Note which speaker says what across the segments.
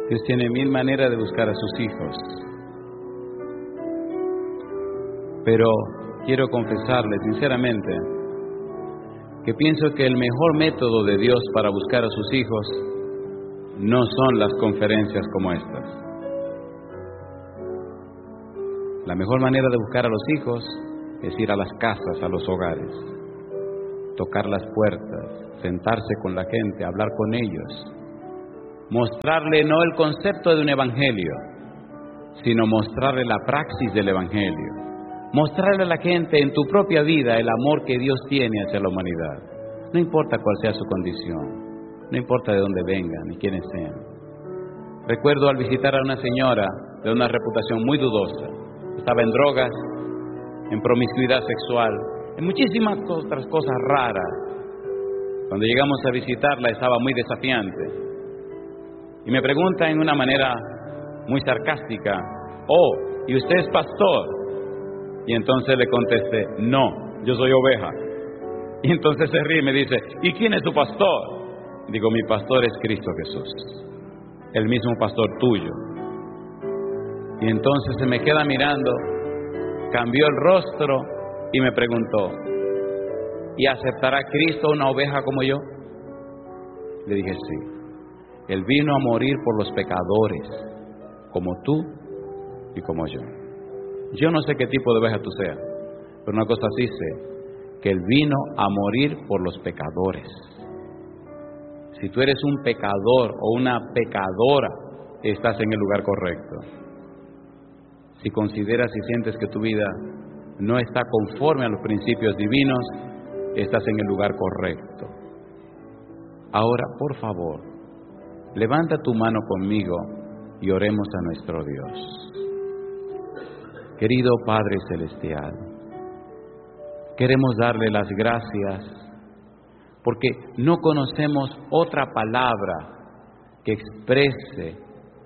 Speaker 1: Dios tiene 1000 maneras de buscar a sus hijos. Pero quiero confesarles sinceramente que pienso que el mejor método de Dios para buscar a sus hijos no son las conferencias como estas. La mejor manera de buscar a los hijos es ir a las casas, a los hogares, tocar las puertas, sentarse con la gente, hablar con ellos, mostrarle no el concepto de un evangelio, sino mostrarle la praxis del evangelio, mostrarle a la gente en tu propia vida el amor que Dios tiene hacia la humanidad. No importa cuál sea su condición, no importa de dónde vengan ni quiénes sean. Recuerdo al visitar a una señora de una reputación muy dudosa. Estaba en drogas, en promiscuidad sexual, en muchísimas otras cosas raras. Cuando llegamos a visitarla estaba muy desafiante. Y me pregunta en una manera muy sarcástica: oh, ¿y usted es pastor? Y entonces le contesté: no, yo soy oveja. Y entonces se ríe y me dice: ¿y quién es tu pastor? Digo: mi pastor es Cristo Jesús, el mismo pastor tuyo. Y entonces se me queda mirando, cambió el rostro y me preguntó: ¿y aceptará Cristo una oveja como yo? Le dije: sí. Él vino a morir por los pecadores, como tú y como yo. Yo no sé qué tipo de oveja tú seas, pero una cosa sí sé, que Él vino a morir por los pecadores. Si tú eres un pecador o una pecadora, estás en el lugar correcto. Si consideras y sientes que tu vida no está conforme a los principios divinos, estás en el lugar correcto. Ahora, por favor, levanta tu mano conmigo y oremos a nuestro Dios. Querido Padre Celestial, queremos darle las gracias porque no conocemos otra palabra que exprese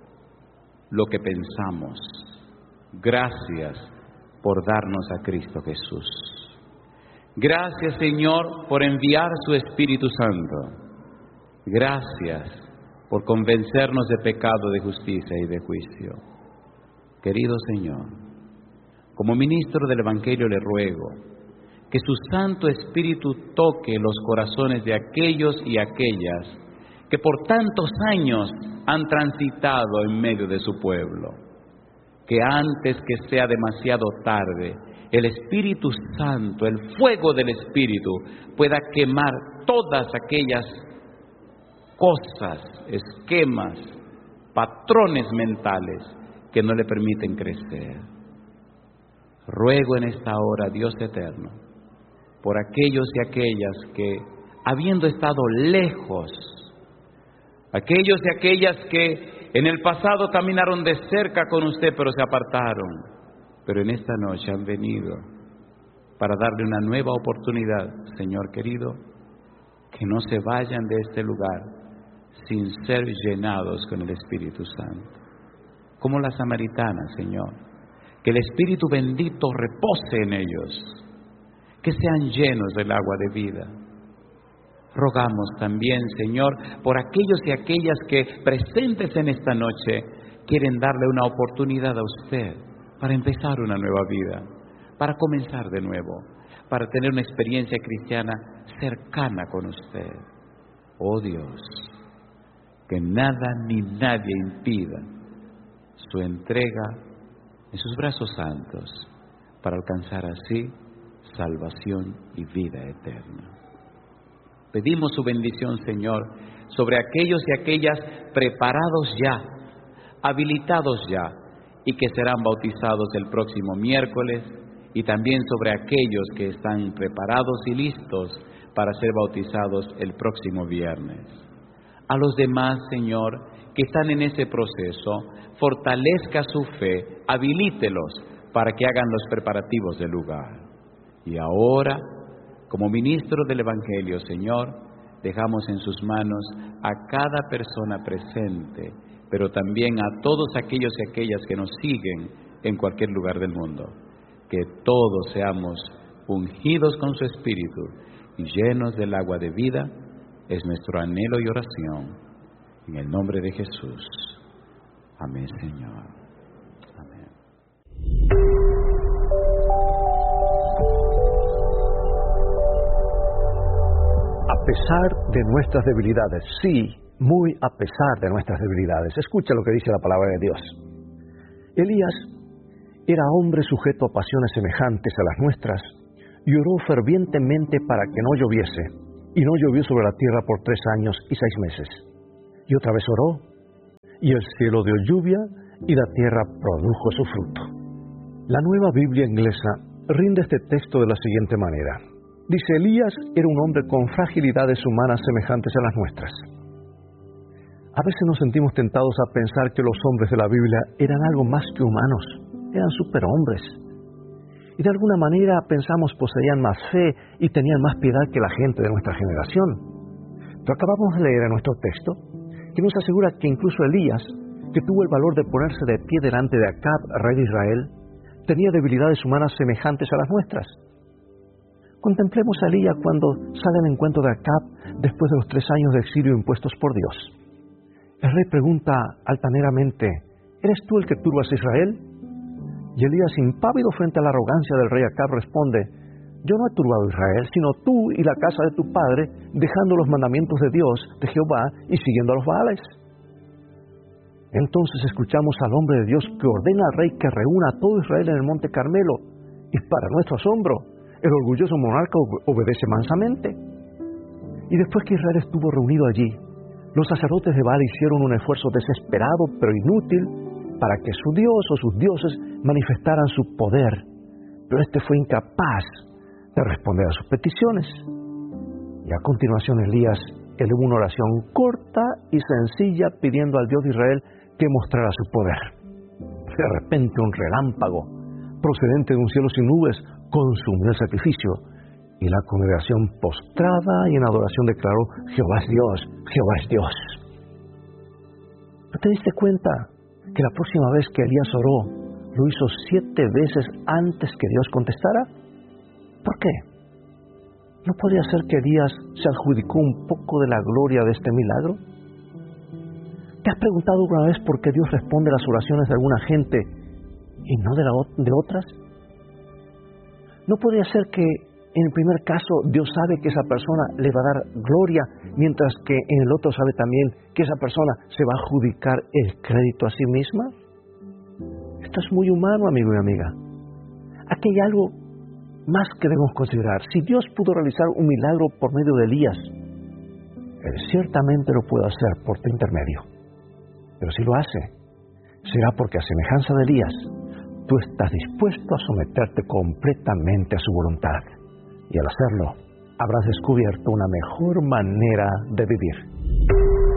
Speaker 1: lo que pensamos. Gracias por darnos a Cristo Jesús. Gracias, Señor, por enviar su Espíritu Santo. Gracias por convencernos de pecado, de justicia y de juicio. Querido Señor, como ministro del Evangelio le ruego que su Santo Espíritu toque los corazones de aquellos y aquellas que por tantos años han transitado en medio de su pueblo. Que antes que sea demasiado tarde, el Espíritu Santo, el fuego del Espíritu, pueda quemar todas aquellas cosas, esquemas, patrones mentales que no le permiten crecer. Ruego en esta hora, Dios eterno, por aquellos y aquellas que, habiendo estado lejos, aquellos y aquellas que en el pasado caminaron de cerca con usted, pero se apartaron, pero en esta noche han venido para darle una nueva oportunidad. Señor querido, que no se vayan de este lugar sin ser llenados con el Espíritu Santo. Como la samaritana, Señor, que el Espíritu bendito repose en ellos, que sean llenos del agua de vida. Rogamos también, Señor, por aquellos y aquellas que presentes en esta noche quieren darle una oportunidad a usted para empezar una nueva vida, para comenzar de nuevo, para tener una experiencia cristiana cercana con usted. Oh Dios, que nada ni nadie impida su entrega en sus brazos santos para alcanzar así salvación y vida eterna. Pedimos su bendición, Señor, sobre aquellos y aquellas preparados ya, habilitados ya, y que serán bautizados el próximo miércoles, y también sobre aquellos que están preparados y listos para ser bautizados el próximo viernes. A los demás, Señor, que están en ese proceso, fortalezca su fe, habilítelos para que hagan los preparativos del lugar. Y ahora, como ministro del Evangelio, Señor, dejamos en sus manos a cada persona presente, pero también a todos aquellos y aquellas que nos siguen en cualquier lugar del mundo. Que todos seamos ungidos con su Espíritu y llenos del agua de vida, es nuestro anhelo y oración. En el nombre de Jesús. Amén, Señor. Amén.
Speaker 2: A pesar de nuestras debilidades, sí, muy a pesar de nuestras debilidades. Escucha lo que dice la palabra de Dios. Elías era hombre sujeto a pasiones semejantes a las nuestras y oró fervientemente para que no lloviese, y no llovió sobre la tierra por 3 años y 6 meses. Y otra vez oró, y el cielo dio lluvia, y la tierra produjo su fruto. La Nueva Biblia Inglesa rinde este texto de la siguiente manera. Dice, Elías era un hombre con fragilidades humanas semejantes a las nuestras. A veces nos sentimos tentados a pensar que los hombres de la Biblia eran algo más que humanos, eran superhombres. Y de alguna manera pensamos poseían más fe y tenían más piedad que la gente de nuestra generación. Pero acabamos de leer en nuestro texto que nos asegura que incluso Elías, que tuvo el valor de ponerse de pie delante de Acab, rey de Israel, tenía debilidades humanas semejantes a las nuestras. Contemplemos a Elías cuando sale al encuentro de Acab después de los 3 años de exilio impuestos por Dios. El rey pregunta altaneramente, ¿eres tú el que turbas a Israel? Y Elías, impávido frente a la arrogancia del rey Acab, responde, yo no he turbado a Israel, sino tú y la casa de tu padre, dejando los mandamientos de Dios, de Jehová, y siguiendo a los Baales. Entonces escuchamos al hombre de Dios que ordena al rey que reúna a todo Israel en el monte Carmelo, y para nuestro asombro, el orgulloso monarca obedece mansamente. Y después que Israel estuvo reunido allí, los sacerdotes de Baal hicieron un esfuerzo desesperado pero inútil para que su Dios o sus dioses manifestaran su poder, pero este fue incapaz de responder a sus peticiones. Y a continuación Elías elevó una oración corta y sencilla pidiendo al Dios de Israel que mostrara su poder. De repente un relámpago procedente de un cielo sin nubes consumió el sacrificio y la congregación postrada y en adoración declaró, Jehová es Dios, Jehová es Dios. ¿No te diste cuenta que la próxima vez que Elías oró, lo hizo 7 veces antes que Dios contestara? ¿Por qué? ¿No podría ser que Elías se adjudicó un poco de la gloria de este milagro? ¿Te has preguntado alguna vez por qué Dios responde las oraciones de alguna gente y no de otras? ¿No podría ser que en el primer caso Dios sabe que esa persona le va a dar gloria, mientras que en el otro sabe también que esa persona se va a adjudicar el crédito a sí misma? Esto es muy humano, amigo y amiga. Aquí hay algo más que debemos considerar. Si Dios pudo realizar un milagro por medio de Elías, Él ciertamente lo puede hacer por tu intermedio. Pero si lo hace, será porque a semejanza de Elías, tú estás dispuesto a someterte completamente a su voluntad. Y al hacerlo, habrás descubierto una mejor manera de vivir.